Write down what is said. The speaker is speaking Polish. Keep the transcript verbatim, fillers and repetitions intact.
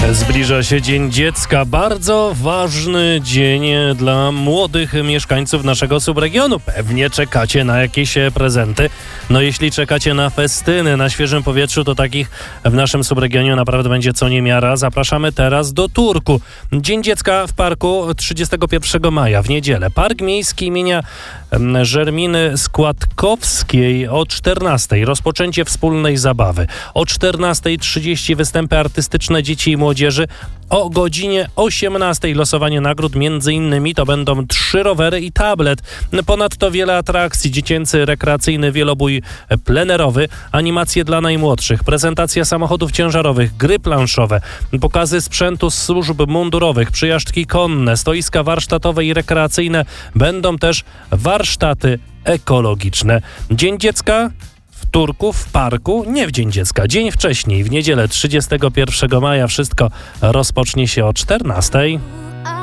Zbliża się Dzień Dziecka, bardzo ważny dzień dla młodych mieszkańców naszego subregionu. Pewnie czekacie na jakieś prezenty. No jeśli czekacie na festyny na świeżym powietrzu, to takich w naszym subregionie naprawdę będzie co niemiara. Zapraszamy teraz do Turku. Dzień Dziecka w parku trzydziestego pierwszego maja w niedzielę. Park Miejski imienia Żerminy Składkowskiej o czternastej. Rozpoczęcie wspólnej zabawy. O czternastej trzydzieści występy artystyczne dzieci i młodzieży. O godzinie osiemnastej losowanie nagród, między innymi to będą trzy rowery i tablet. Ponadto wiele atrakcji, dziecięcy, rekreacyjny wielobój plenerowy, animacje dla najmłodszych, prezentacja samochodów ciężarowych, gry planszowe, pokazy sprzętu z służb mundurowych, przyjażdżki konne, stoiska warsztatowe i rekreacyjne, będą też warsztaty ekologiczne. Dzień Dziecka w Turku, w parku, nie w Dzień Dziecka, dzień wcześniej, w niedzielę trzydziestego pierwszego maja wszystko rozpocznie się o czternastej.